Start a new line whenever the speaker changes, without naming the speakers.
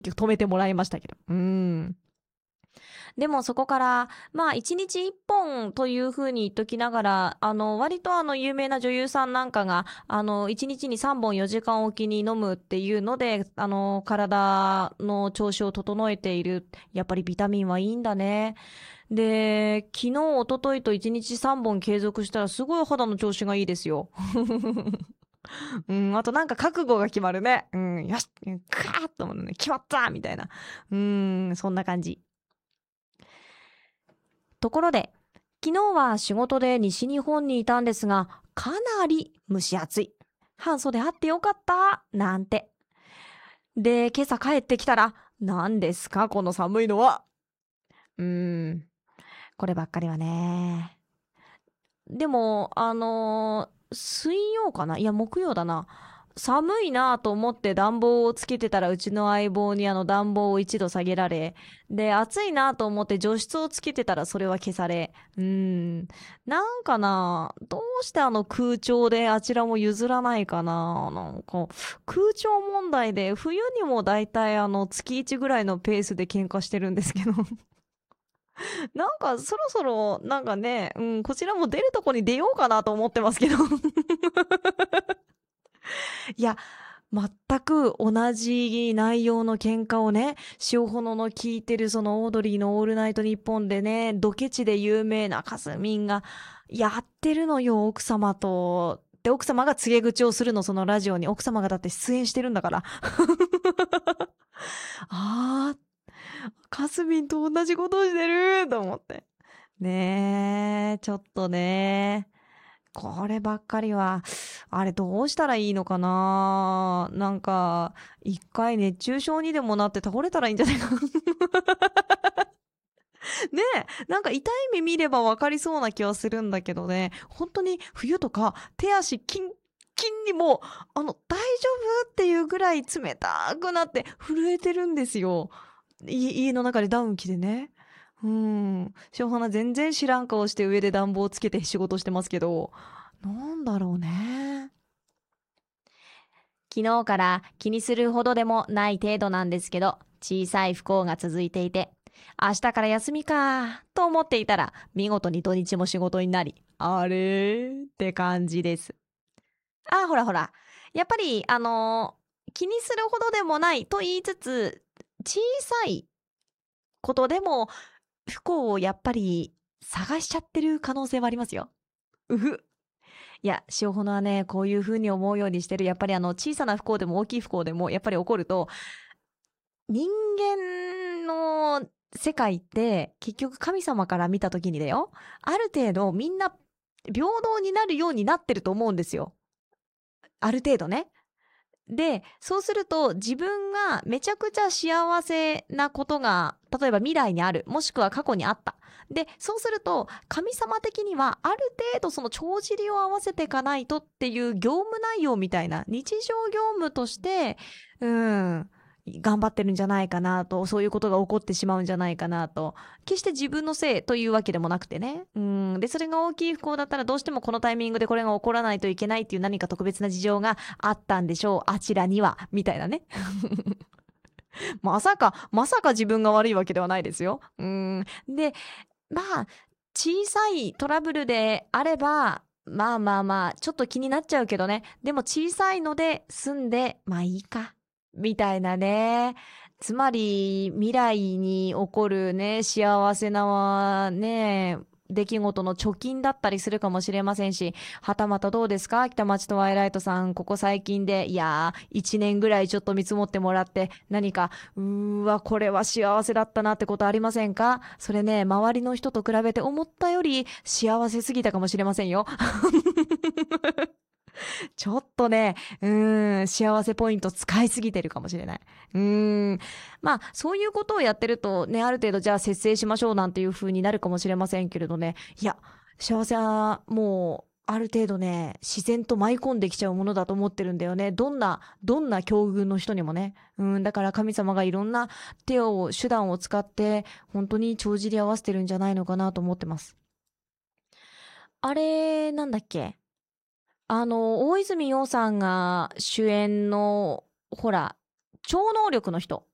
止めてもらいましたけど。でもそこから、1日1本という風に言っときながら、割と有名な女優さんなんかが、1日に3本4時間おきに飲むっていうので、体の調子を整えている。やっぱりビタミンはいいんだね。で、昨日、一昨日と1日3本継続したらすごい肌の調子がいいですよ。あとなんか覚悟が決まるね。よし、クワーッと思うね。決まったみたいな。そんな感じ。ところで、昨日は仕事で西日本にいたんですが、かなり蒸し暑い。半袖あってよかった、なんて。で、今朝帰ってきたら、何ですかこの寒いのは。こればっかりはね。でも、水曜かないや、木曜だな。寒いなぁと思って暖房をつけてたらうちの相棒に暖房を1度下げられ、で、暑いなぁと思って除湿をつけてたらそれは消され、なんかな、どうして空調であちらも譲らないかな。なんか、空調問題で冬にもだいたい月1ぐらいのペースで喧嘩してるんですけど。なんかそろそろなんかね、こちらも出るとこに出ようかなと思ってますけど。いや、全く同じ内容の喧嘩をね、塩炎の聞いてるそのオードリーのオールナイトニッポンでね、ドケチで有名なかすみんがやってるのよ、奥様と。で、奥様が告げ口をするの、そのラジオに。奥様がだって出演してるんだから。あー、かすみんと同じことをしてると思って。ねえ、ちょっとね。こればっかりは、あれどうしたらいいのかな。なんか、一回熱中症にでもなって倒れたらいいんじゃないか。ねえ、なんか痛い目見ればわかりそうな気はするんだけどね、本当に冬とか手足キンキンにも大丈夫っていうぐらい冷たくなって震えてるんですよ。家の中でダウン着てね。しょうがない、全然知らん顔して上で暖房つけて仕事してますけど、なんだろうね。昨日から気にするほどでもない程度なんですけど、小さい不幸が続いていて、明日から休みかと思っていたら、見事に土日も仕事になり、あれって感じです。ほらほら。やっぱり、気にするほどでもないと言いつつ、小さいことでも不幸をやっぱり探しちゃってる可能性はありますよ。うふ。いや、塩ホノはね、こういう風に思うようにしてる。やっぱり小さな不幸でも大きい不幸でも、やっぱり起こると、人間の世界って結局神様から見た時にだよ、ある程度みんな平等になるようになってると思うんですよ。ある程度ね。で、そうすると自分がめちゃくちゃ幸せなことが、例えば未来にある、もしくは過去にあった。で、そうすると神様的にはある程度その帳尻を合わせていかないとっていう業務内容みたいな日常業務として、頑張ってるんじゃないかなと、そういうことが起こってしまうんじゃないかなと。決して自分のせいというわけでもなくてね。で、それが大きい不幸だったらどうしてもこのタイミングでこれが起こらないといけないっていう何か特別な事情があったんでしょう。あちらには。みたいなね。まさか自分が悪いわけではないですよ。で、小さいトラブルであれば、ちょっと気になっちゃうけどね。でも小さいので済んで、いいか。みたいなね。つまり、未来に起こるね、幸せなね、出来事の貯金だったりするかもしれませんし、はたまたどうですか北町トワイライトさん、ここ最近で、いやー、1年ぐらいちょっと見積もってもらって、何か、これは幸せだったなってことありませんか？それね、周りの人と比べて思ったより幸せすぎたかもしれませんよ。ちょっとね、幸せポイント使いすぎてるかもしれない。そういうことをやってるとね、ある程度じゃあ節制しましょうなんていう風になるかもしれませんけれどね。いや、幸せはもう、ある程度ね、自然と舞い込んできちゃうものだと思ってるんだよね。どんな境遇の人にもね。だから神様がいろんな手段を使って、本当に帳尻合わせてるんじゃないのかなと思ってます。あれ、なんだっけ？大泉洋さんが主演の、ほら、超能力の人。